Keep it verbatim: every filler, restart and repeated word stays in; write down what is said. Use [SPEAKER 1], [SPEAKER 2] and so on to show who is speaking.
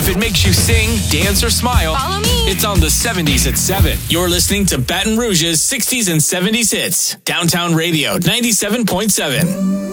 [SPEAKER 1] If it makes you sing, dance, or smile,
[SPEAKER 2] follow me.
[SPEAKER 1] It's on the seventies at seven. You're listening to Baton Rouge's sixties and seventies hits. Downtown Radio, ninety-seven point seven.